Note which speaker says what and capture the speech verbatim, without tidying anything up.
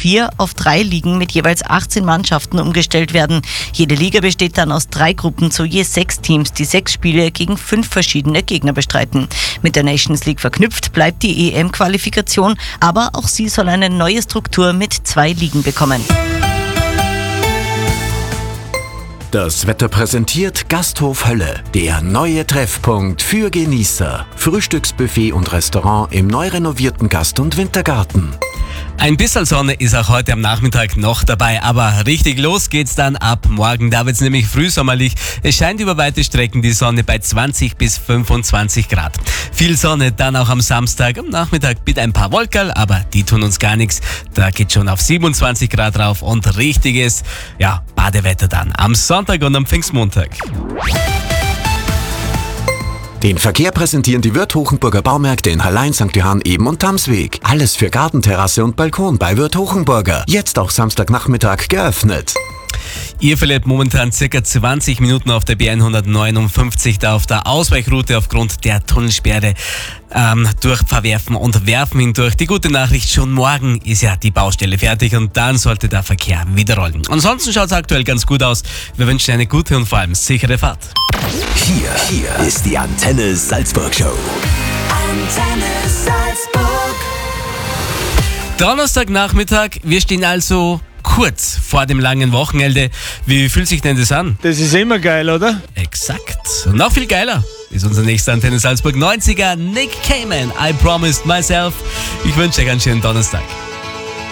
Speaker 1: vier auf drei Ligen mit jeweils achtzehn Mannschaften umgestellt werden. Jede Liga besteht dann aus drei Gruppen zu je sechs Teams, die sechs Spiele gegen fünf verschiedene Gegner bestreiten. Mit der Nations League verknüpft bleibt die E M-Qualifikation, aber auch sie soll eine neue Struktur mit zwei Ligen bekommen.
Speaker 2: Das Wetter präsentiert Gasthof Hölle, der neue Treffpunkt für Genießer. Frühstücksbuffet und Restaurant im neu renovierten Gast- und Wintergarten.
Speaker 3: Ein bisschen Sonne ist auch heute am Nachmittag noch dabei, aber richtig los geht's dann ab morgen. Da wird's nämlich frühsommerlich. Es scheint über weite Strecken die Sonne bei zwanzig bis fünfundzwanzig Grad. Viel Sonne dann auch am Samstag. Am Nachmittag mit ein paar Wolkerl, aber die tun uns gar nichts. Da geht schon auf siebenundzwanzig Grad rauf und richtiges, ja, Badewetter dann am Sonntag und am Pfingstmontag.
Speaker 2: Den Verkehr präsentieren die Wirth Hochenburger Baumärkte in Hallein, Sankt Johann, Eben und Tamsweg. Alles für Gartenterrasse und Balkon bei Wirth Hochenburger. Jetzt auch Samstagnachmittag geöffnet.
Speaker 3: Ihr verliert momentan circa zwanzig Minuten auf der B hundertneunundfünfzig, da auf der Ausweichroute aufgrund der Tunnelsperre ähm, durch Verwerfen und Werfen hindurch. Die gute Nachricht, schon morgen ist ja die Baustelle fertig und dann sollte der Verkehr wieder rollen. Ansonsten schaut es aktuell ganz gut aus. Wir wünschen eine gute und vor allem sichere Fahrt.
Speaker 4: Hier, hier ist die Antenne Salzburg Show. Antenne Salzburg.
Speaker 3: Donnerstagnachmittag, wir stehen also kurz vor dem langen Wochenende. Wie fühlt sich denn das an?
Speaker 5: Das ist immer geil, oder?
Speaker 3: Exakt. Und noch viel geiler ist unser nächster Antenne Salzburg neunziger Nick Cayman. I promised myself. Ich wünsche euch einen schönen Donnerstag.